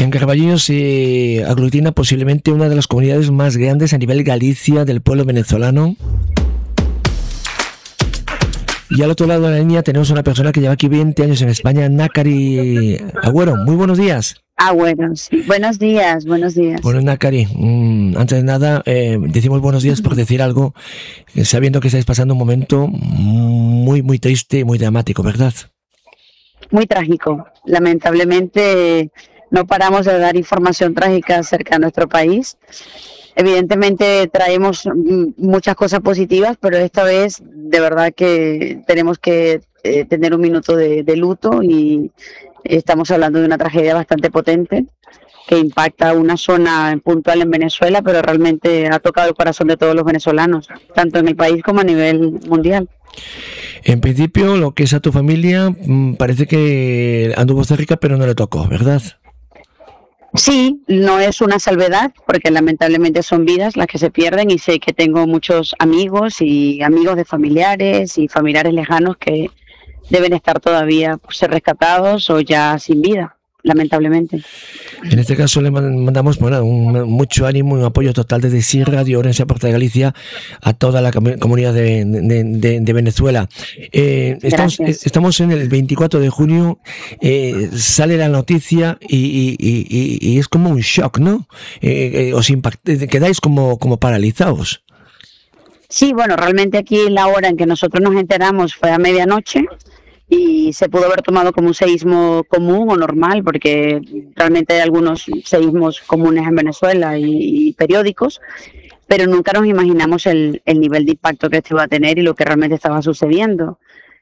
En Carballiño se aglutina posiblemente una de las comunidades más grandes a nivel Galicia del pueblo venezolano. Y al otro lado de la línea tenemos una persona que lleva aquí 20 años en España, Nácari Agüero. Muy buenos días. Bueno, sí. Buenos días. Bueno, Nácari, antes de nada, decimos buenos días por decir algo, sabiendo que estáis pasando un momento muy, muy triste y muy dramático, ¿verdad? Muy trágico. Lamentablemente no paramos de dar información trágica acerca de nuestro país. Evidentemente traemos muchas cosas positivas, pero esta vez de verdad que tenemos que tener un minuto de luto, y estamos hablando de una tragedia bastante potente que impacta una zona puntual en Venezuela, pero realmente ha tocado el corazón de todos los venezolanos, tanto en el país como a nivel mundial. En principio, lo que es a tu familia, parece que anduvo cerca, pero no le tocó, ¿verdad? Sí, no es una salvedad, porque lamentablemente son vidas las que se pierden, y sé que tengo muchos amigos y amigos de familiares y familiares lejanos que deben estar todavía por ser rescatados o ya sin vida, lamentablemente. En este caso le mandamos mucho ánimo y un apoyo total desde Sierra de Orense, Puerto de Galicia, a toda la comunidad de Venezuela. Estamos en el 24 de junio, sale la noticia y es como un shock, ¿no? Quedáis como paralizados. Sí, bueno, realmente aquí la hora en que nosotros nos enteramos fue a medianoche, y se pudo haber tomado como un seísmo común o normal, porque realmente hay algunos seísmos comunes en Venezuela y periódicos, pero nunca nos imaginamos el nivel de impacto que esto iba a tener y lo que realmente estaba sucediendo.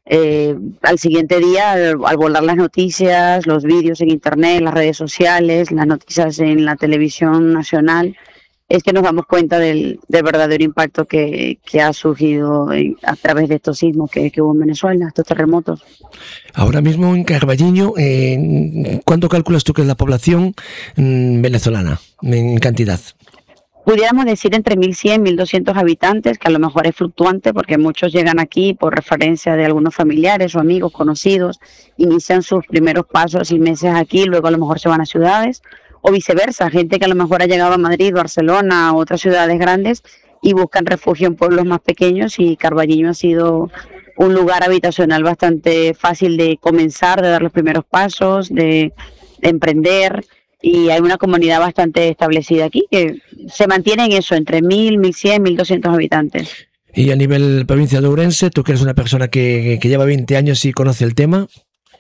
Al siguiente día, al volar las noticias, los vídeos en internet, las redes sociales, las noticias en la televisión nacional, es que nos damos cuenta del verdadero impacto que ha surgido a través de estos sismos que hubo en Venezuela, estos terremotos. Ahora mismo en Carballiño, ¿cuánto calculas tú que es la población venezolana en cantidad? Pudiéramos decir entre 1.100 y 1.200 habitantes, que a lo mejor es fluctuante porque muchos llegan aquí por referencia de algunos familiares o amigos conocidos, inician sus primeros pasos y meses aquí, luego a lo mejor se van a ciudades, o viceversa, gente que a lo mejor ha llegado a Madrid, Barcelona o otras ciudades grandes y buscan refugio en pueblos más pequeños, y Carballiño ha sido un lugar habitacional bastante fácil de comenzar, de dar los primeros pasos, de emprender, y hay una comunidad bastante establecida aquí que se mantiene en eso, entre 1.000, 1.100, 1.200 habitantes. Y a nivel provincia de Ourense, tú que eres una persona que lleva 20 años y conoce el tema,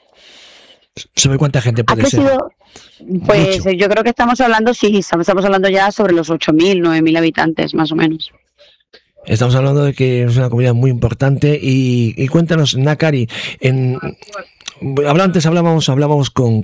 ¿sobre cuánta gente puede ser? Pues mucho. Yo creo que estamos hablando ya sobre los 8.000, 9.000 habitantes, más o menos. Estamos hablando de que es una comunidad muy importante. Y cuéntanos, Nácari, antes hablábamos con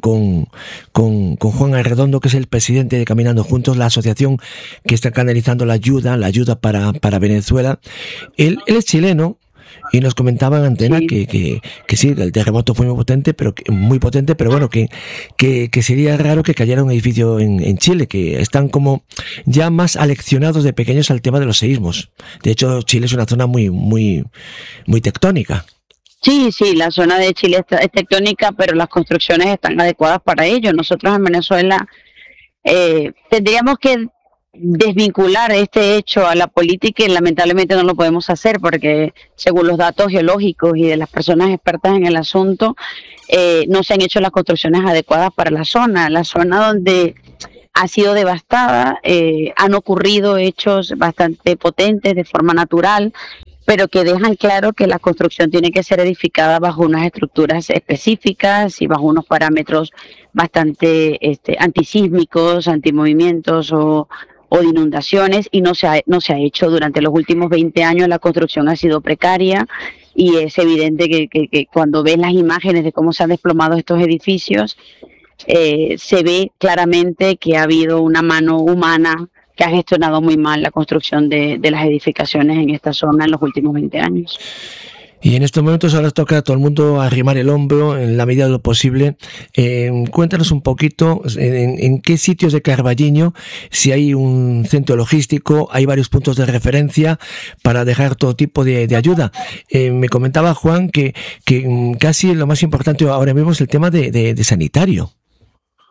Juan Arredondo, que es el presidente de Caminando Juntos, la asociación que está canalizando la ayuda para Venezuela. Él es chileno. Y nos comentaba en antena sí. que sí, el terremoto fue muy potente, pero bueno, que sería raro que cayera un edificio en Chile, que están como ya más aleccionados de pequeños al tema de los seísmos. De hecho, Chile es una zona muy, muy, muy tectónica. Sí, la zona de Chile es tectónica, pero las construcciones están adecuadas para ello. Nosotros en Venezuela tendríamos que desvincular este hecho a la política, y lamentablemente no lo podemos hacer porque según los datos geológicos y de las personas expertas en el asunto, no se han hecho las construcciones adecuadas para la zona donde ha sido devastada. Han ocurrido hechos bastante potentes de forma natural, pero que dejan claro que la construcción tiene que ser edificada bajo unas estructuras específicas y bajo unos parámetros bastante antisísmicos, antimovimientos o de inundaciones, y no se ha hecho. Durante los últimos 20 años la construcción ha sido precaria, y es evidente que cuando ves las imágenes de cómo se han desplomado estos edificios, se ve claramente que ha habido una mano humana que ha gestionado muy mal la construcción de las edificaciones en esta zona en los últimos 20 años. Y en estos momentos ahora toca a todo el mundo arrimar el hombro en la medida de lo posible. Cuéntanos un poquito en qué sitios de Carballiño, si hay un centro logístico, hay varios puntos de referencia para dejar todo tipo de ayuda. Me comentaba Juan que casi lo más importante ahora mismo es el tema de sanitario.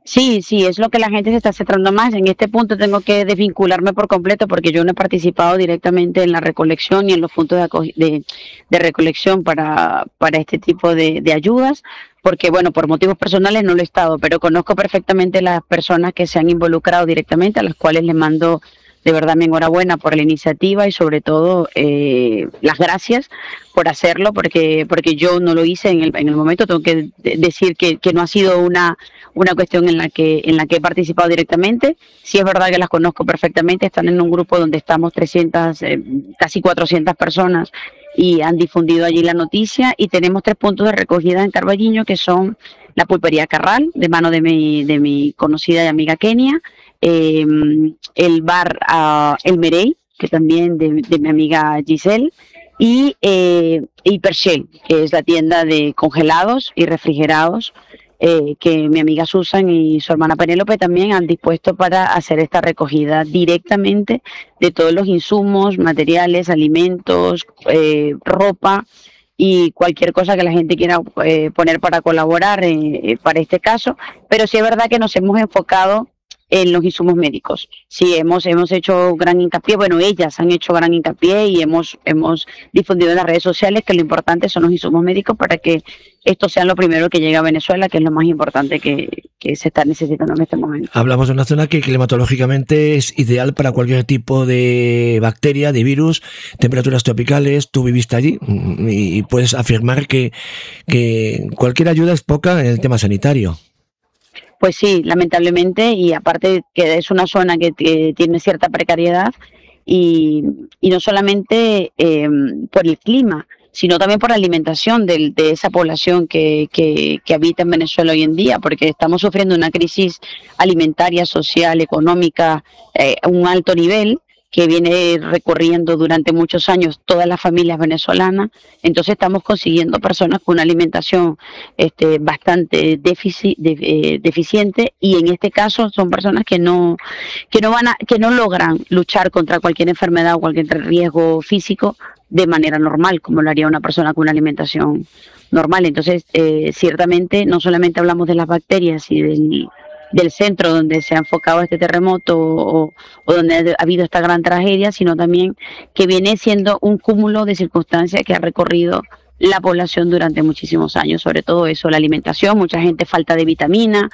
Sí, sí, es lo que la gente se está centrando más. En este punto tengo que desvincularme por completo porque yo no he participado directamente en la recolección ni en los puntos de recolección para este tipo de ayudas, porque bueno, por motivos personales no lo he estado, pero conozco perfectamente las personas que se han involucrado directamente, a las cuales les mando de verdad mi enhorabuena por la iniciativa y sobre todo las gracias por hacerlo, porque yo no lo hice en el momento. Tengo que decir que no ha sido una cuestión en la que he participado directamente. Sí es verdad que las conozco perfectamente, están en un grupo donde estamos 300, casi 400 personas y han difundido allí la noticia, y tenemos 3 puntos de recogida en Carballiño, que son la pulpería Carral, de mano de mi conocida y amiga Kenia, el bar El Merey, que también de mi amiga Giselle, y Pershel, que es la tienda de congelados y refrigerados, que mi amiga Susan y su hermana Penélope también han dispuesto para hacer esta recogida directamente de todos los insumos, materiales, alimentos, ropa y cualquier cosa que la gente quiera poner para colaborar para este caso. Pero sí es verdad que nos hemos enfocado en los insumos médicos. Sí, hemos hecho gran hincapié, bueno, ellas han hecho gran hincapié y hemos difundido en las redes sociales que lo importante son los insumos médicos para que esto sea lo primero que llegue a Venezuela, que es lo más importante que se está necesitando en este momento. Hablamos de una zona que climatológicamente es ideal para cualquier tipo de bacteria, de virus, temperaturas tropicales. Tú viviste allí y puedes afirmar que cualquier ayuda es poca en el tema sanitario. Pues sí, lamentablemente, y aparte que es una zona que tiene cierta precariedad y no solamente por el clima, sino también por la alimentación de esa población que habita en Venezuela hoy en día, porque estamos sufriendo una crisis alimentaria, social, económica, a un alto nivel, que viene recorriendo durante muchos años todas las familias venezolanas. Entonces estamos consiguiendo personas con una alimentación bastante deficiente, y en este caso son personas que no logran luchar contra cualquier enfermedad o cualquier riesgo físico de manera normal, como lo haría una persona con una alimentación normal. Entonces, ciertamente, no solamente hablamos de las bacterias y del centro donde se ha enfocado este terremoto o donde ha habido esta gran tragedia, sino también que viene siendo un cúmulo de circunstancias que ha recorrido la población durante muchísimos años, sobre todo eso, la alimentación, mucha gente falta de vitamina,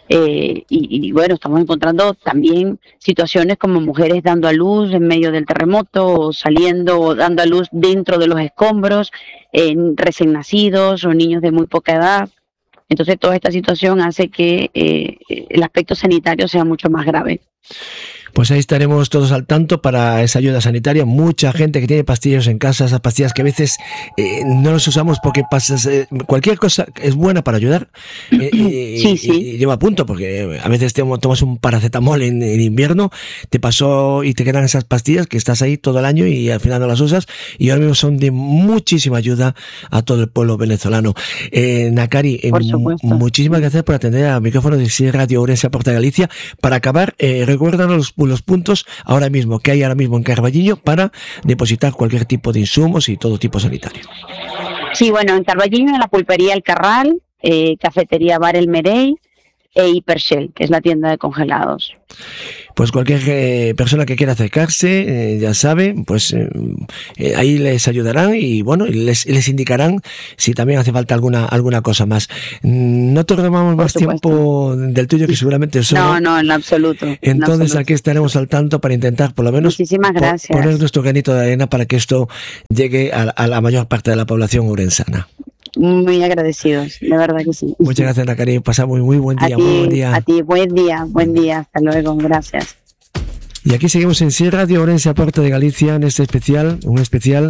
y bueno, estamos encontrando también situaciones como mujeres dando a luz en medio del terremoto, o saliendo o dando a luz dentro de los escombros, recién nacidos o niños de muy poca edad. Entonces toda esta situación hace que el aspecto sanitario sea mucho más grave. Pues ahí estaremos todos al tanto para esa ayuda sanitaria. Mucha gente que tiene pastillas en casa, esas pastillas que a veces no las usamos porque cualquier cosa es buena para ayudar. Sí. Y lleva a punto, porque a veces tomas un paracetamol en invierno, te pasó y te quedan esas pastillas que estás ahí todo el año y al final no las usas, y ahora mismo son de muchísima ayuda a todo el pueblo venezolano. Nakari, muchísimas gracias por atender al micrófono de CIE Radio Ourense Porta de Galicia. Para acabar, recuérdanos los puntos ahora mismo que hay en Carballiño para depositar cualquier tipo de insumos y todo tipo sanitario. Sí, bueno, en Carballiño, en la pulpería El Carral, cafetería Bar El Merey y Pershel, que es la tienda de congelados. Pues cualquier persona que quiera acercarse, ya sabe, pues ahí les ayudarán y bueno, les indicarán si también hace falta alguna cosa más. No te robamos más tiempo del tuyo, que seguramente eso. No, en absoluto. Entonces aquí estaremos al tanto para intentar por lo menos poner nuestro granito de arena para que esto llegue a la mayor parte de la población ourensana. Muy agradecidos, de verdad que sí. Muchas gracias, Nakari. Pasa muy buen día. Muy buen día. A ti, buen día. Hasta luego, gracias. Y aquí seguimos en CIE Radio Ourense Porta de Galicia, en un especial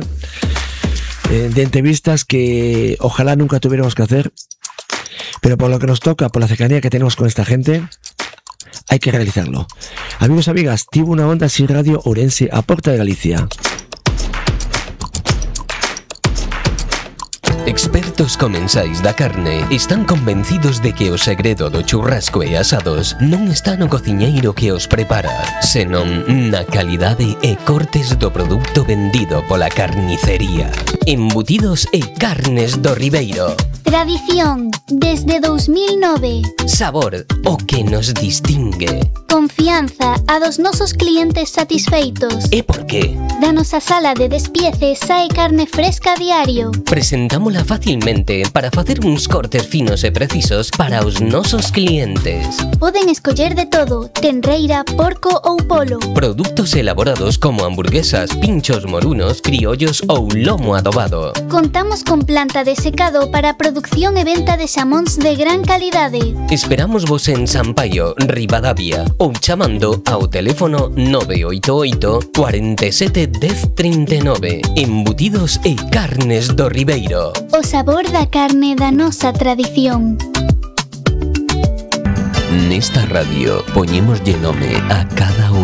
de entrevistas que ojalá nunca tuviéramos que hacer, pero por lo que nos toca, por la cercanía que tenemos con esta gente, hay que realizarlo. Amigos, amigas, Tribuna Onda CIE Radio Ourense Porta de Galicia. Expertos comensais da carne están convencidos de que o segredo do churrasco e asados non está no cociñeiro que os prepara, senón na calidade e cortes do produto vendido pola carnicería. Embutidos e carnes do Ribeiro. Tradición, desde 2009. Sabor, o que nos distingue. Confianza a dos nosos clientes satisfeitos. E por qué? Danos a sala de despiece sae carne fresca a diario. Presentámola facilmente para facer uns cortes finos e precisos para os nosos clientes. Poden escoller de todo, tenreira, porco ou polo. Produtos elaborados como hamburguesas, pinchos morunos, criollos ou lomo adobado. Contamos con planta de secado para producción e venta de xamóns de gran calidade. Esperamos vos en Sampaio, Ribadavia, ou chamando ao teléfono 988 47 10 39. Embutidos e carnes do Ribeiro. O sabor da carne da nosa tradición. Nesta radio poñémoslle nome a cada